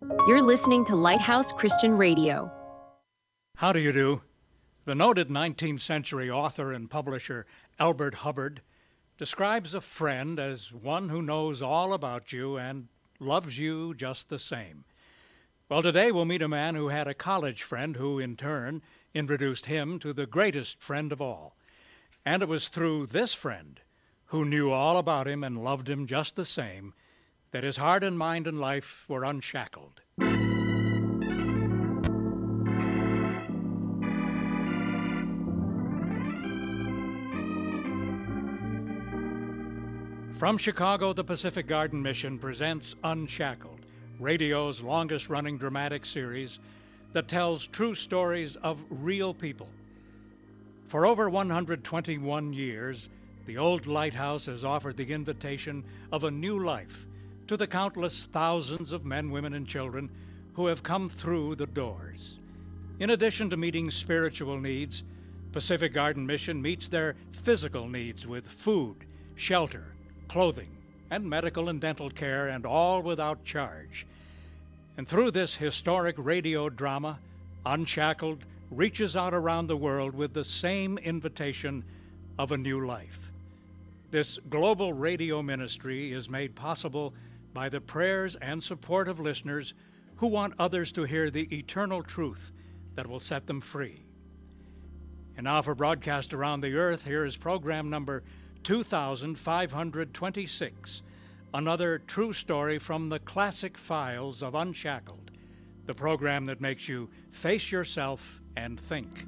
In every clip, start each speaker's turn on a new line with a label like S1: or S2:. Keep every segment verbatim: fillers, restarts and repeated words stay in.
S1: You're listening to Lighthouse Christian Radio.
S2: How do you do? The noted nineteenth century author and publisher Elbert Hubbard describes a friend as one who knows all about you and loves you just the same. Well, today we'll meet a man who had a college friend who, in turn, introduced him to the greatest friend of all. And it was through this friend, who knew all about him and loved him just the same, that his heart and mind and life were unshackled. From Chicago, the Pacific Garden Mission presents Unshackled, radio's longest-running dramatic series that tells true stories of real people. For over one hundred twenty-one years, the old lighthouse has offered the invitation of a new life to the countless thousands of men, women, and children who have come through the doors. In addition to meeting spiritual needs, Pacific Garden Mission meets their physical needs with food, shelter, clothing, and medical and dental care, and all without charge. And through this historic radio drama, Unshackled reaches out around the world with the same invitation of a new life. This global radio ministry is made possible by the prayers and support of listeners who want others to hear the eternal truth that will set them free. And now for broadcast around the earth, here is program number two thousand five hundred twenty-six, another true story from the classic files of Unshackled, the program that makes you face yourself and think.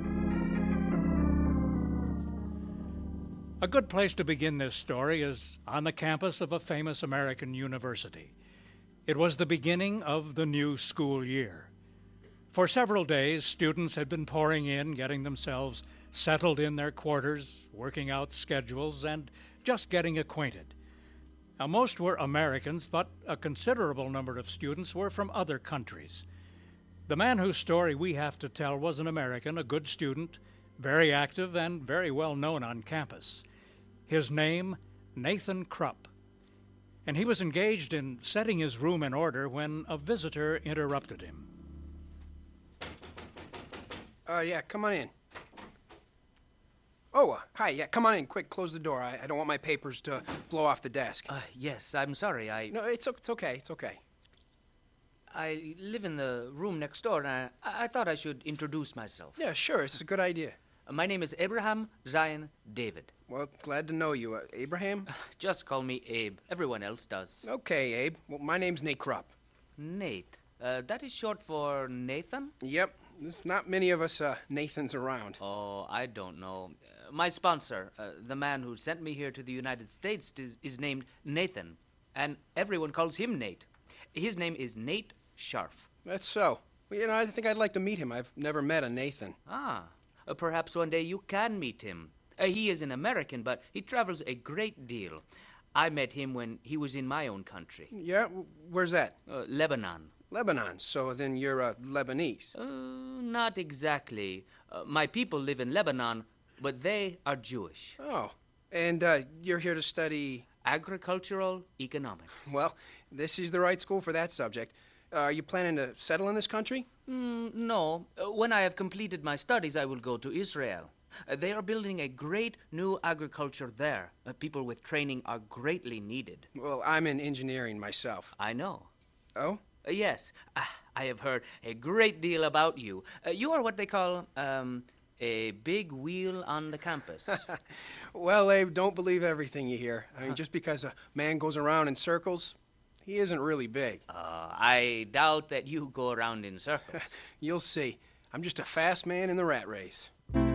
S2: A good place to begin this story is on the campus of a famous American university. It was the beginning of the new school year. For several days, students had been pouring in, getting themselves settled in their quarters, working out schedules, and just getting acquainted. Now, most were Americans, but a considerable number of students were from other countries. The man whose story we have to tell was an American, a good student, very active, and very well known on campus. His name, Nathan Krupp. And he was engaged in setting his room in order when a visitor interrupted him.
S3: Uh, yeah, come on in. Oh, uh, hi, yeah, come on in, quick, close the door. I, I don't want my papers to blow off the desk.
S4: Uh, yes, I'm sorry, I...
S3: No, it's, it's okay, it's okay.
S4: I live in the room next door, and I, I thought I should introduce myself.
S3: Yeah, sure, it's a good idea.
S4: Uh, my name is Abraham Zion David.
S3: Well, glad to know you. Uh, Abraham?
S4: Just call me Abe. Everyone else does.
S3: Okay, Abe. Well, my name's Nate Krupp.
S4: Nate. Uh, that is short for Nathan?
S3: Yep. There's not many of us uh, Nathans around.
S4: Oh, I don't know. Uh, my sponsor, uh, the man who sent me here to the United States, is, is named Nathan, and everyone calls him Nate. His name is Nate Scharf.
S3: That's so. Well, you know, I think I'd like to meet him. I've never met a Nathan.
S4: Ah, uh, perhaps one day you can meet him. Uh, he is an American, but he travels a great deal. I met him when he was in my own country.
S3: Yeah? Where's that?
S4: Uh, Lebanon.
S3: Lebanon. So then you're uh, Lebanese.
S4: Uh, not exactly. Uh, my people live in Lebanon, but they are Jewish.
S3: Oh. And uh, you're here to study...
S4: Agricultural economics.
S3: Well, this is the right school for that subject. Uh, are you planning to settle in this country?
S4: Mm, no. Uh, when I have completed my studies, I will go to Israel. Uh, they are building a great new agriculture there. Uh, people with training are greatly needed.
S3: Well, I'm in engineering myself.
S4: I know.
S3: Oh?
S4: Uh, yes. Uh, I have heard a great deal about you. Uh, you are what they call, um, a big wheel on the campus.
S3: Well, Abe, don't believe everything you hear. I mean, just because a man goes around in circles, he isn't really big.
S4: Uh, I doubt that you go around in circles.
S3: You'll see. I'm just a fast man in the rat race.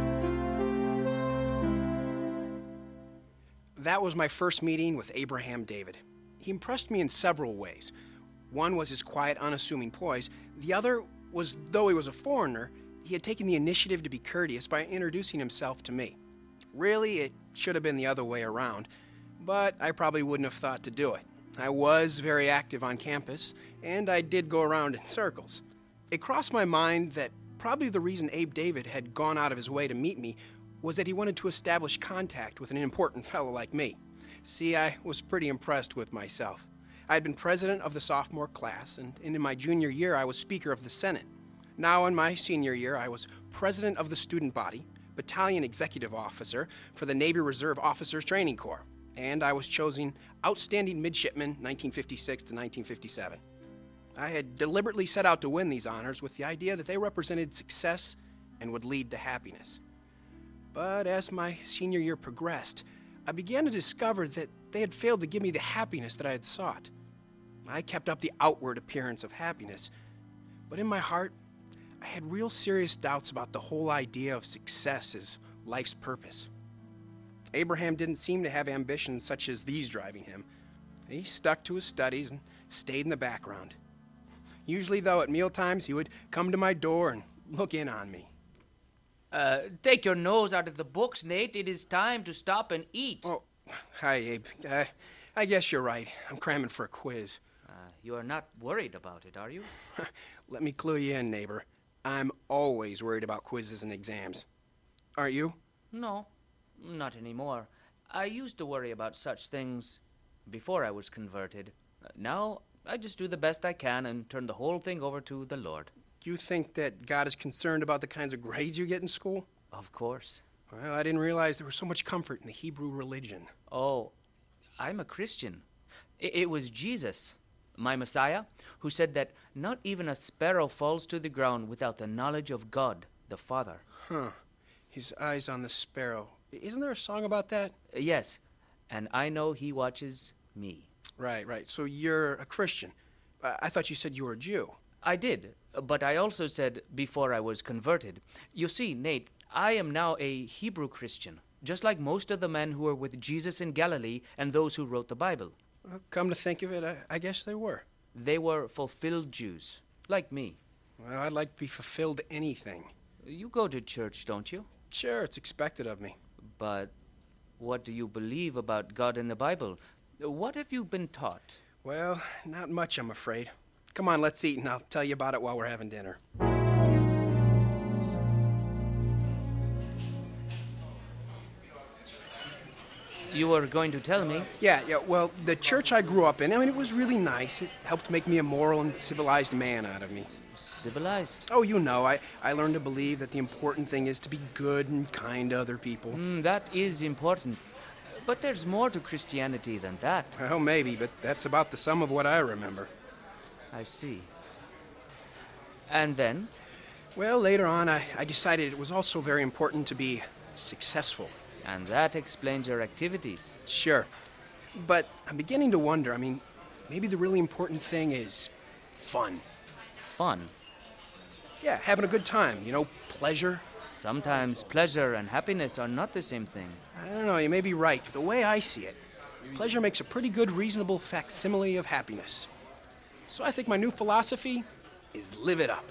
S3: That was my first meeting with Abraham David. He impressed me in several ways. One was his quiet, unassuming poise. The other was, though he was a foreigner, he had taken the initiative to be courteous by introducing himself to me. Really, it should have been the other way around, but I probably wouldn't have thought to do it. I was very active on campus, and I did go around in circles. It crossed my mind that probably the reason Abe David had gone out of his way to meet me was that he wanted to establish contact with an important fellow like me. See, I was pretty impressed with myself. I had been president of the sophomore class, and in my junior year, I was Speaker of the Senate. Now, in my senior year, I was president of the student body, battalion executive officer for the Navy Reserve Officers Training Corps, and I was chosen Outstanding Midshipman nineteen fifty-six to nineteen fifty-seven. I had deliberately set out to win these honors with the idea that they represented success and would lead to happiness. But as my senior year progressed, I began to discover that they had failed to give me the happiness that I had sought. I kept up the outward appearance of happiness, but in my heart, I had real serious doubts about the whole idea of success as life's purpose. Abraham didn't seem to have ambitions such as these driving him. He stuck to his studies and stayed in the background. Usually, though, at mealtimes, he would come to my door and look in on me.
S4: Uh, take your nose out of the books, Nate. It is time to stop and eat.
S3: Oh, hi, Abe. Uh, I guess you're right. I'm cramming for a quiz.
S4: Uh, you are not worried about it, are you?
S3: Let me clue you in, neighbor. I'm always worried about quizzes and exams. Aren't you?
S4: No, not anymore. I used to worry about such things before I was converted. Uh, now, I just do the best I can and turn the whole thing over to the Lord.
S3: You think that God is concerned about the kinds of grades you get in school?
S4: Of course.
S3: Well, I didn't realize there was so much comfort in the Hebrew religion.
S4: Oh, I'm a Christian. I- it was Jesus, my Messiah, who said that not even a sparrow falls to the ground without the knowledge of God, the Father.
S3: Huh. His eyes on the sparrow. Isn't there a song about that?
S4: Uh, yes, and I know he watches me.
S3: Right, right. So you're a Christian. I, I thought you said you were a Jew.
S4: I did, but I also said before I was converted. You see, Nate, I am now a Hebrew Christian, just like most of the men who were with Jesus in Galilee and those who wrote the Bible.
S3: Well, come to think of it, I, I guess they were.
S4: They were fulfilled Jews, like me.
S3: Well, I'd like to be fulfilled anything.
S4: You go to church, don't you?
S3: Sure, it's expected of me.
S4: But what do you believe about God in the Bible? What have you been taught?
S3: Well, not much, I'm afraid. Come on, let's eat, and I'll tell you about it while we're having dinner.
S4: You were going to tell me?
S3: Yeah, yeah, well, the church I grew up in, I mean, it was really nice. It helped make me a moral and civilized man out of me.
S4: Civilized?
S3: Oh, you know, I, I learned to believe that the important thing is to be good and kind to other people.
S4: Mm, that is important. But there's more to Christianity than that.
S3: Well, maybe, but that's about the sum of what I remember.
S4: I see. And then?
S3: Well, later on, I, I decided it was also very important to be successful.
S4: And that explains your activities.
S3: Sure. But I'm beginning to wonder, I mean, maybe the really important thing is fun.
S4: Fun.
S3: Yeah, having a good time, you know, pleasure.
S4: Sometimes pleasure and happiness are not the same thing.
S3: I don't know, you may be right, but the way I see it, pleasure makes a pretty good, reasonable facsimile of happiness. So I think my new philosophy is live it up.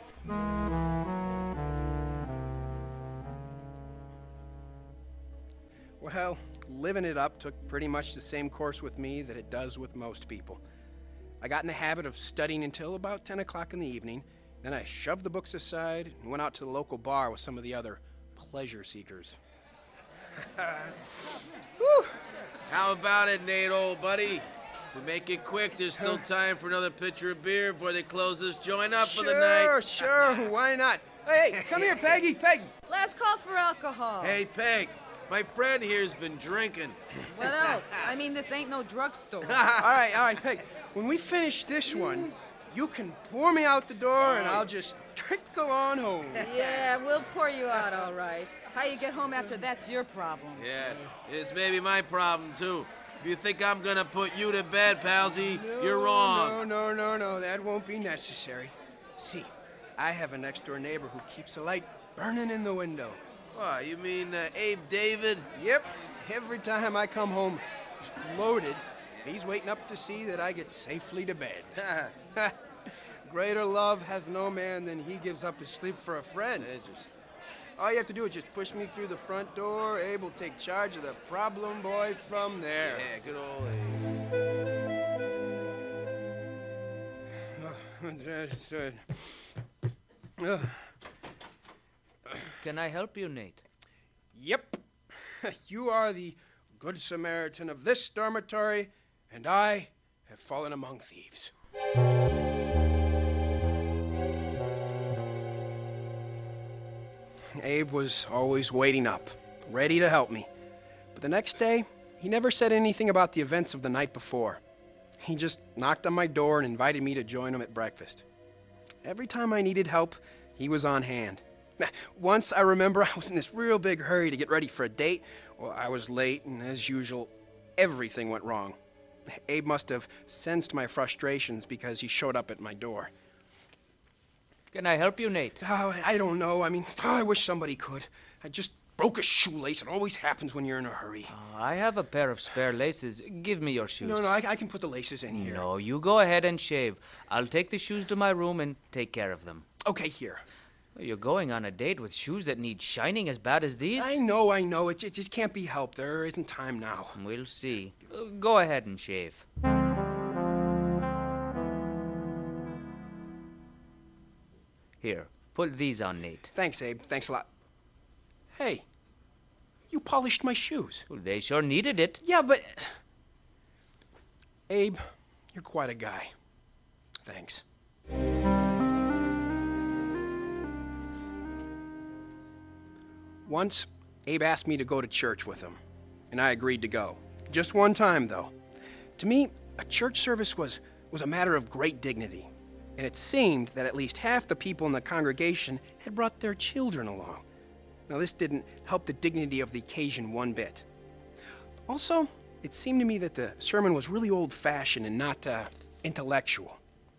S3: Well, living it up took pretty much the same course with me that it does with most people. I got in the habit of studying until about ten o'clock in the evening, then I shoved the books aside and went out to the local bar with some of the other pleasure seekers.
S5: Whew. How about it, Nate, old buddy? If we make it quick, there's still time for another pitcher of beer before they close this joint up
S3: sure,
S5: for the night.
S3: Sure, sure, why not? Hey, come here, Peggy, Peggy.
S6: Last call for alcohol.
S5: Hey, Peg, my friend here's been drinking.
S6: What else? I mean, this ain't no drugstore.
S3: all right, all right, Peg. When we finish this one, you can pour me out the door and I'll just trickle on home.
S6: Yeah, we'll pour you out, all right. How you get home after that's your problem.
S5: Yeah, it's maybe my problem, too. If you think I'm gonna put you to bed, palsy,
S3: no,
S5: you're wrong.
S3: No, no, no, no, that won't be necessary. See, I have a next-door neighbor who keeps a light burning in the window.
S5: What, you mean uh, Abe David?
S3: Yep, every time I come home just loaded, he's waiting up to see that I get safely to bed. Greater love hath no man than he gives up his sleep for a friend.
S5: Interesting.
S3: All you have to do is just push me through the front door. Abe will take charge of the problem boy from there.
S5: Yeah, good old Abe.
S4: Can I help you, Nate?
S3: Yep. You are the Good Samaritan of this dormitory, and I have I've fallen among thieves. Abe was always waiting up, ready to help me. But the next day, he never said anything about the events of the night before. He just knocked on my door and invited me to join him at breakfast. Every time I needed help, he was on hand. Once, I remember, I was in this real big hurry to get ready for a date. Well, I was late, and as usual, everything went wrong. Abe must have sensed my frustrations because he showed up at my door.
S4: Can I help you, Nate?
S3: Oh, I don't know. I mean, oh, I wish somebody could. I just broke a shoelace. It always happens when you're in a hurry.
S4: Uh, I have a pair of spare laces. Give me your shoes.
S3: No, no, I, I can put the laces in here.
S4: No, you go ahead and shave. I'll take the shoes to my room and take care of them.
S3: Okay, here.
S4: You're going on a date with shoes that need shining as bad as these?
S3: I know, I know. It, it just can't be helped. There isn't time now.
S4: We'll see. Uh, go ahead and shave. Here, put these on, Nate.
S3: Thanks, Abe. Thanks a lot. Hey, you polished my shoes.
S4: Well, they sure needed it.
S3: Yeah, but... Abe, you're quite a guy. Thanks. Once, Abe asked me to go to church with him, and I agreed to go. Just one time, though. To me, a church service was, was a matter of great dignity, and it seemed that at least half the people in the congregation had brought their children along. Now, this didn't help the dignity of the occasion one bit. Also, it seemed to me that the sermon was really old-fashioned and not uh, intellectual.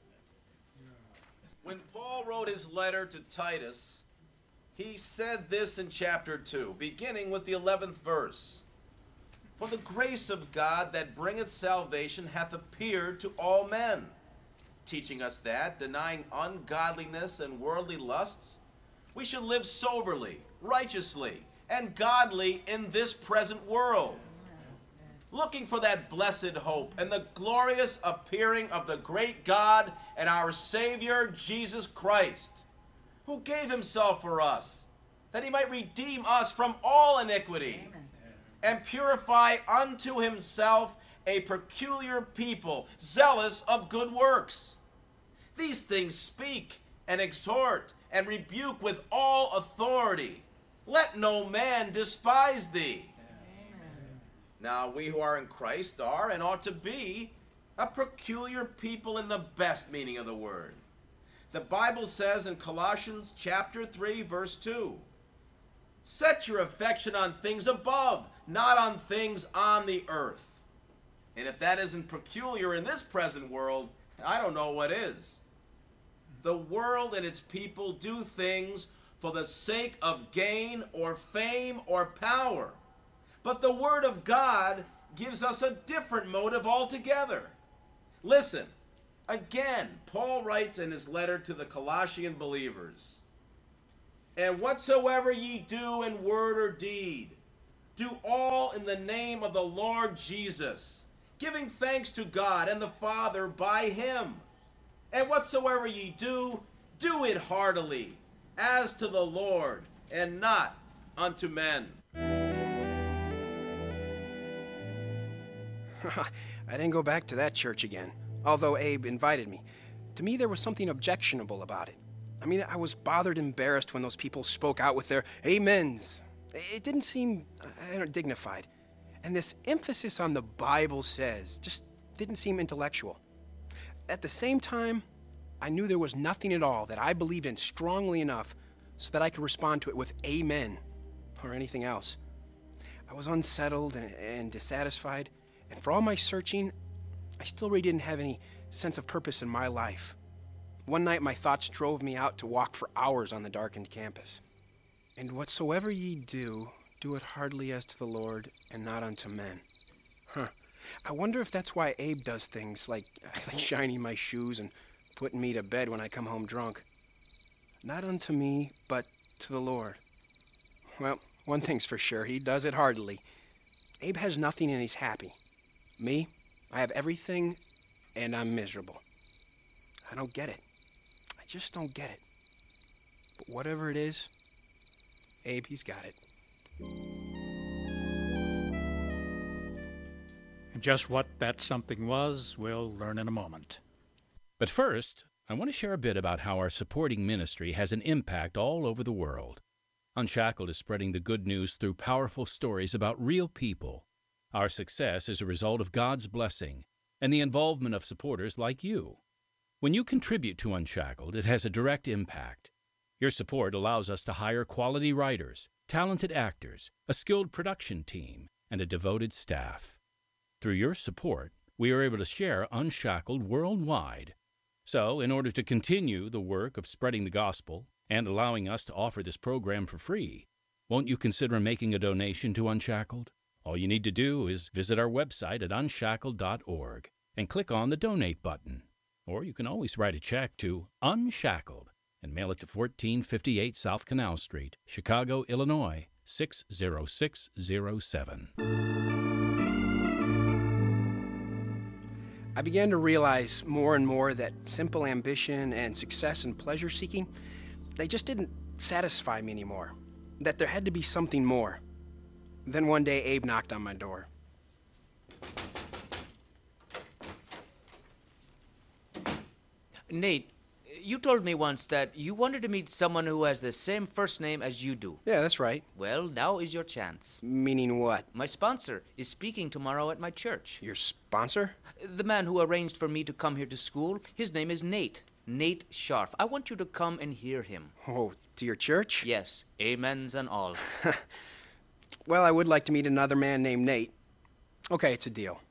S5: When Paul wrote his letter to Titus, he said this in chapter two, beginning with the eleventh verse. For the grace of God that bringeth salvation hath appeared to all men, teaching us that, denying ungodliness and worldly lusts, we should live soberly, righteously, and godly in this present world, looking for that blessed hope and the glorious appearing of the great God and our Savior Jesus Christ, who gave himself for us, that he might redeem us from all iniquity, Amen, and purify unto himself a peculiar people, zealous of good works. These things speak and exhort and rebuke with all authority. Let no man despise thee. Amen. Now we who are in Christ are and ought to be a peculiar people in the best meaning of the word. The Bible says in Colossians chapter three, verse two, set your affection on things above, not on things on the earth. And if that isn't peculiar in this present world, I don't know what is. The world and its people do things for the sake of gain or fame or power. But the Word of God gives us a different motive altogether. Listen, again, Paul writes in his letter to the Colossian believers, and whatsoever ye do in word or deed, do all in the name of the Lord Jesus, giving thanks to God and the Father by him. And whatsoever ye do, do it heartily, as to the Lord, and not unto men.
S3: I didn't go back to that church again, although Abe invited me. To me, there was something objectionable about it. I mean, I was bothered, embarrassed when those people spoke out with their amens. It didn't seem I don't know, dignified. And this emphasis on the Bible says just didn't seem intellectual. At the same time, I knew there was nothing at all that I believed in strongly enough so that I could respond to it with amen or anything else. I was unsettled and, and dissatisfied, and for all my searching, I still really didn't have any sense of purpose in my life. One night, my thoughts drove me out to walk for hours on the darkened campus. And whatsoever ye do, do it heartily as to the Lord and not unto men. Huh. I wonder if that's why Abe does things like, like shining my shoes and putting me to bed when I come home drunk. Not unto me, but to the Lord. Well, one thing's for sure, he does it heartily. Abe has nothing and he's happy. Me, I have everything and I'm miserable. I don't get it. I just don't get it. But whatever it is, Abe, he's got it.
S2: Just what that something was, we'll learn in a moment.
S7: But first, I want to share a bit about how our supporting ministry has an impact all over the world. Unshackled is spreading the good news through powerful stories about real people. Our success is a result of God's blessing and the involvement of supporters like you. When you contribute to Unshackled, it has a direct impact. Your support allows us to hire quality writers, talented actors, a skilled production team, and a devoted staff. Through your support, we are able to share Unshackled worldwide. So, in order to continue the work of spreading the gospel and allowing us to offer this program for free, won't you consider making a donation to Unshackled? All you need to do is visit our website at unshackled dot org and click on the Donate button. Or you can always write a check to Unshackled and mail it to fourteen fifty-eight South Canal Street, Chicago, Illinois, six zero six zero seven.
S3: I began to realize more and more that simple ambition and success and pleasure seeking, they just didn't satisfy me anymore. That there had to be something more. Then one day Abe knocked on my door.
S4: Nate, you told me once that you wanted to meet someone who has the same first name as you do.
S3: Yeah, that's right.
S4: Well, now is your chance.
S3: Meaning what?
S4: My sponsor is speaking tomorrow at my church.
S3: Your sponsor?
S4: The man who arranged for me to come here to school, his name is Nate. Nate Scharf. I want you to come and hear him.
S3: Oh, to your church?
S4: Yes, amens and all.
S3: Well, I would like to meet another man named Nate. Okay, it's a deal.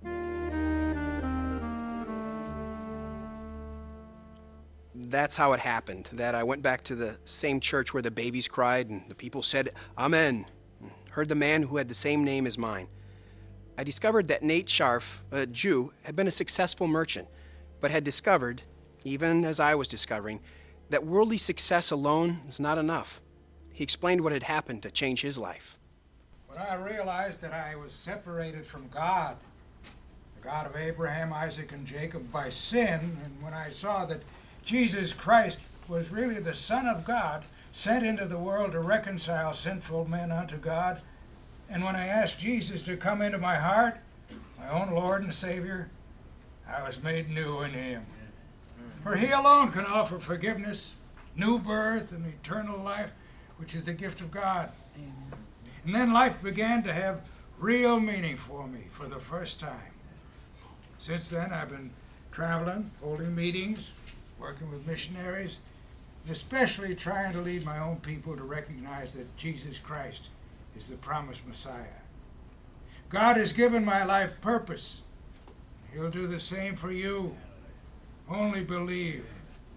S3: That's how it happened, that I went back to the same church where the babies cried and the people said, Amen. Heard the man who had the same name as mine. I discovered that Nate Scharf, a Jew, had been a successful merchant, but had discovered, even as I was discovering, that worldly success alone is not enough. He explained what had happened to change his life.
S8: When I realized that I was separated from God, the God of Abraham, Isaac, and Jacob, by sin, and when I saw that Jesus Christ was really the Son of God, sent into the world to reconcile sinful men unto God, and when I asked Jesus to come into my heart, my own Lord and Savior, I was made new in Him. For He alone can offer forgiveness, new birth, and eternal life, which is the gift of God. Amen. And then life began to have real meaning for me for the first time. Since then, I've been traveling, holding meetings, working with missionaries, and especially trying to lead my own people to recognize that Jesus Christ is the promised Messiah. God has given my life purpose. He'll do the same for you. Only believe.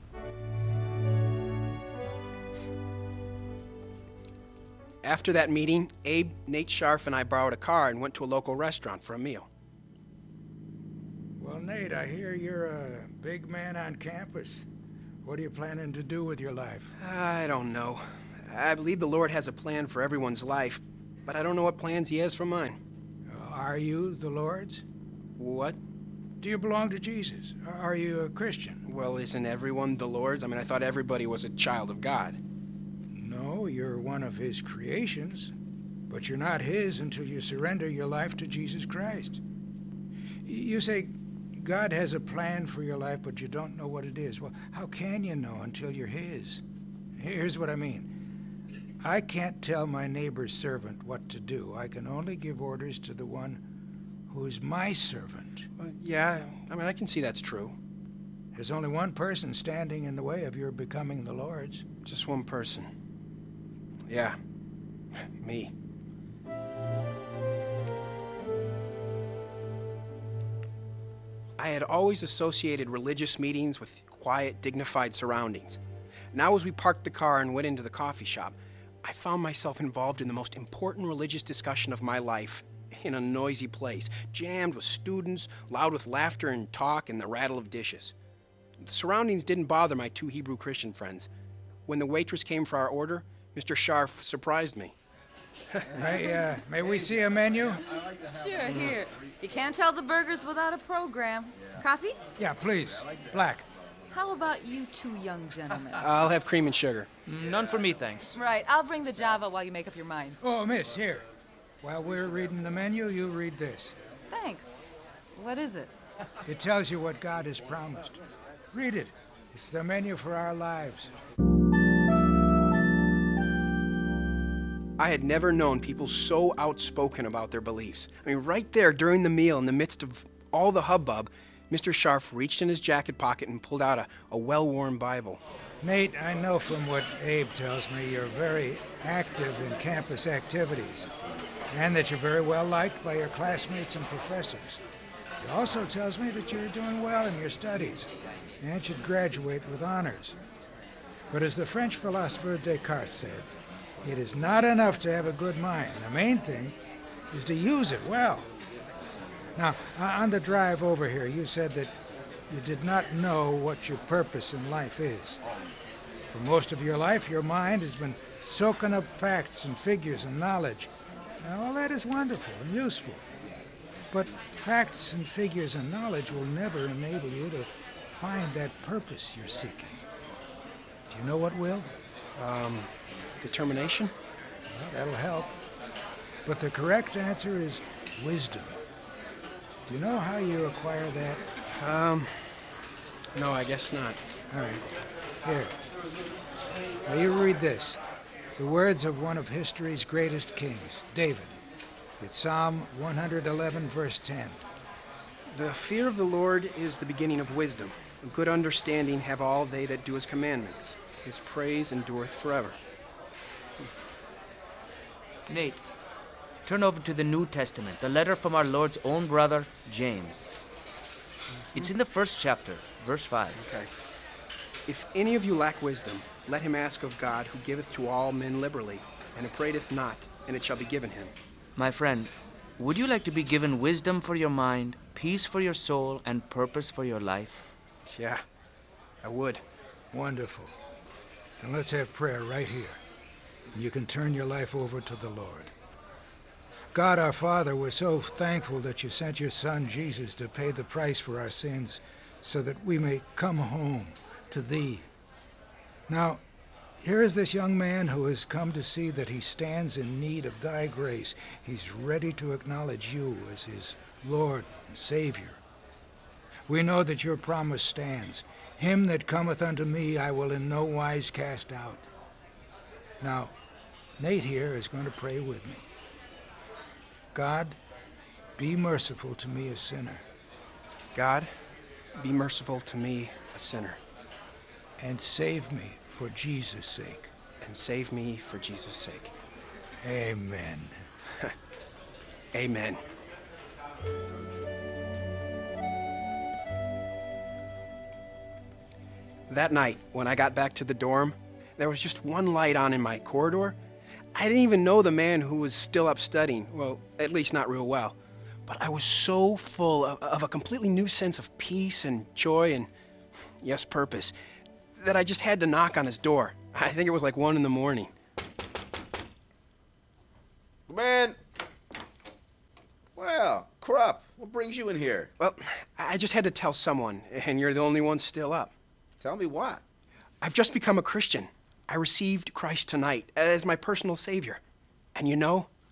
S3: After that meeting, Abe, Nate Scharf, and I borrowed a car and went to a local restaurant for a meal.
S8: Well, Nate, I hear you're a big man on campus. What are you planning to do with your life?
S3: I don't know. I believe the Lord has a plan for everyone's life, but I don't know what plans He has for mine.
S8: Uh, are you the Lord's?
S3: What?
S8: Do you belong to Jesus? Are you a Christian?
S3: Well, isn't everyone the Lord's? I mean, I thought everybody was a child of God.
S8: No, you're one of His creations, but you're not His until you surrender your life to Jesus Christ. You say God has a plan for your life, but you don't know what it is. Well, how can you know until you're His? Here's what I mean. I can't tell my neighbor's servant what to do. I can only give orders to the one who is my servant.
S3: Well, yeah, I mean, I can see that's true.
S8: There's only one person standing in the way of your becoming the Lord's.
S3: Just one person. Yeah, me. I had always associated religious meetings with quiet, dignified surroundings. Now, as we parked the car and went into the coffee shop, I found myself involved in the most important religious discussion of my life in a noisy place, jammed with students, loud with laughter and talk and the rattle of dishes. The surroundings didn't bother my two Hebrew Christian friends. When the waitress came for our order, Mister Scharf surprised me.
S8: May, uh, may we see a menu?
S6: Sure, here. You can't tell the burgers without a program. Coffee?
S8: Yeah, please. Black.
S6: How about you two young gentlemen?
S3: I'll have cream and sugar.
S4: None for me, thanks.
S6: Right, I'll bring the Java while you make up your minds.
S8: Oh, miss, here. While we're reading the menu, you read this.
S6: Thanks. What is it?
S8: It tells you what God has promised. Read it. It's the menu for our lives.
S3: I had never known people so outspoken about their beliefs. I mean, right there during the meal, in the midst of all the hubbub, Mister Scharf reached in his jacket pocket and pulled out a, a well-worn Bible.
S8: Nate, I know from what Abe tells me you're very active in campus activities, and that you're very well liked by your classmates and professors. He also tells me that you're doing well in your studies and should graduate with honors. But as the French philosopher Descartes said, it is not enough to have a good mind. The main thing is to use it well. Now, on the drive over here, you said that you did not know what your purpose in life is. For most of your life, your mind has been soaking up facts and figures and knowledge. Now, all that is wonderful and useful. But facts and figures and knowledge will never enable you to find that purpose you're seeking. Do you know what will?
S3: Um, determination?
S8: Well, that'll help. But the correct answer is wisdom. Do you know how you acquire that?
S3: Um, no, I guess not.
S8: All right. Here. Now you read this. The words of one of history's greatest kings, David. It's Psalm one eleven, verse ten.
S3: The fear of the Lord is the beginning of wisdom. A good understanding have all they that do his commandments. His praise endureth forever.
S4: Nate, turn over to the New Testament, the letter from our Lord's own brother, James. It's in the first chapter, verse five.
S3: Okay. If any of you lack wisdom, let him ask of God, who giveth to all men liberally, and upbraideth not, and it shall be given him.
S4: My friend, would you like to be given wisdom for your mind, peace for your soul, and purpose for your life?
S3: Yeah, I would.
S8: Wonderful. Then let's have prayer right here. And you can turn your life over to the Lord. God, our Father, we're so thankful that you sent your Son, Jesus, to pay the price for our sins so that we may come home to Thee. Now, here is this young man who has come to see that he stands in need of Thy grace. He's ready to acknowledge You as his Lord and Savior. We know that Your promise stands. Him that cometh unto me I will in no wise cast out. Now, Nate here is going to pray with me. God, be merciful to me, a sinner.
S3: God, be merciful to me, a sinner.
S8: And save me for Jesus' sake.
S3: And save me for Jesus' sake.
S8: Amen.
S3: Amen. That night, when I got back to the dorm, there was just one light on in my corridor. I didn't even know the man who was still up studying. Well, at least not real well. But I was so full of, of a completely new sense of peace and joy and, yes, purpose, that I just had to knock on his door. I think it was like one in the morning.
S5: Man! Well, Krupp, what brings you in here?
S3: Well, I just had to tell someone, and you're the only one still up.
S5: Tell me what?
S3: I've just become a Christian. I received Christ tonight as my personal Savior. And you know,